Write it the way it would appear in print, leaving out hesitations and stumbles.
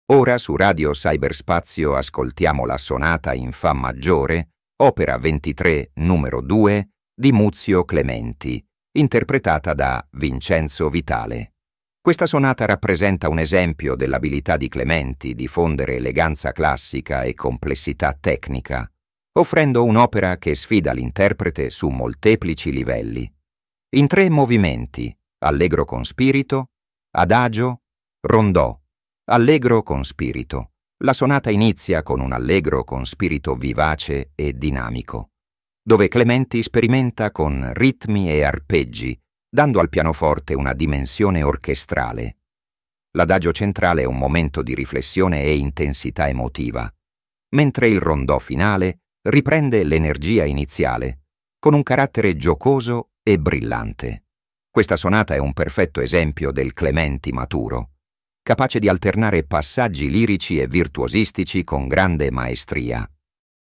Ora su Radio Cyberspazio ascoltiamo la sonata in Fa maggiore, opera 23, numero 2, di Muzio Clementi, interpretata da Vincenzo Vitale. Questa sonata rappresenta un esempio dell'abilità di Clementi di fondere eleganza classica e complessità tecnica, offrendo un'opera che sfida l'interprete su molteplici livelli. In 3 movimenti, allegro con spirito, adagio, rondò, allegro con spirito. La sonata inizia con un allegro con spirito vivace e dinamico, dove Clementi sperimenta con ritmi e arpeggi, dando al pianoforte una dimensione orchestrale. L'adagio centrale è un momento di riflessione e intensità emotiva, mentre il rondò finale riprende l'energia iniziale, con un carattere giocoso e brillante. Questa sonata è un perfetto esempio del Clementi maturo, capace di alternare passaggi lirici e virtuosistici con grande maestria.